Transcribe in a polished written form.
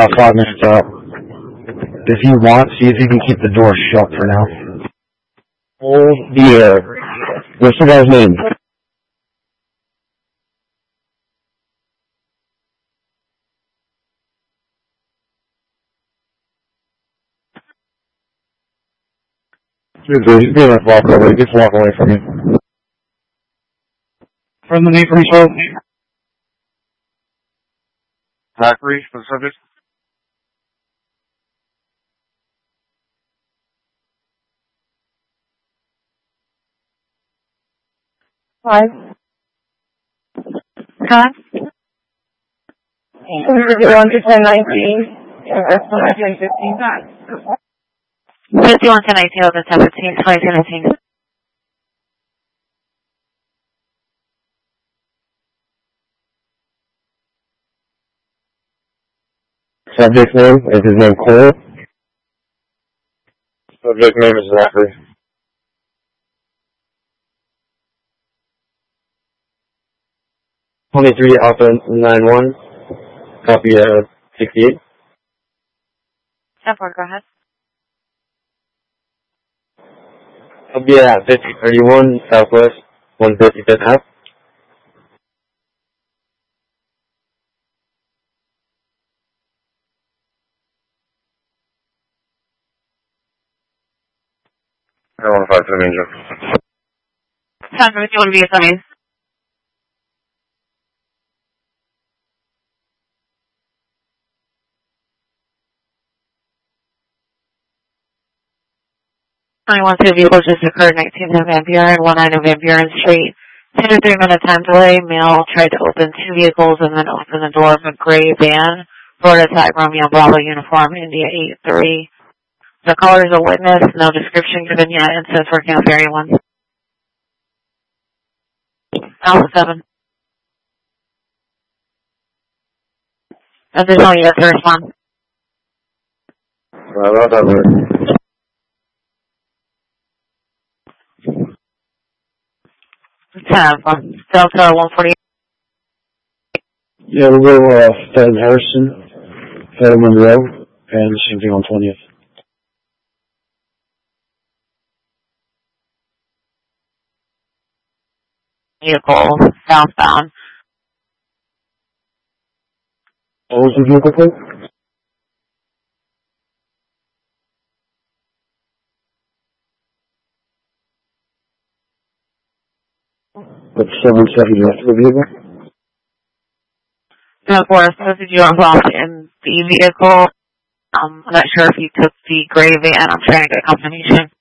about 5 minutes out. If you want, see if you can keep the door shut for now. Hold the air. What's the guy's name? Dude, he's being like walk away. Just walk away from me. From the name for himself. Zachary, for the subject. Hi. Huh? 1 to 1019. Yeah, that's 1015. 51 to 19 of the 17, 20 to 19. Subject name, is his name Cole? Subject name is Zachary. '23 Alpha 91. Copy 68. 10-4, go ahead. I'll be at 5031 Southwest 155th Ave. I want to fight for the main job. 10-4, you want to be assigned. Two vehicles just occurred, 19th of Van Buren, 19 of Van Buren Street. 2 to 3 minute time delay. Male tried to open 2 vehicles and then open the door of a gray van. Florida type Romeo Bravo uniform, India 83. The caller is a witness. No description given yet. It says working off area 1. Alpha 7. Additional units to respond. Well, that works. Delta 148. Yeah, we'll go Fed Harrison, Fed Monroe, and same thing on 20th. Vehicle southbound. What was the vehicle plate? What's 77 the rest of the vehicle? No, Forrest, did you involved in the vehicle? I'm not sure if you took the gray van. I'm trying to get confirmation.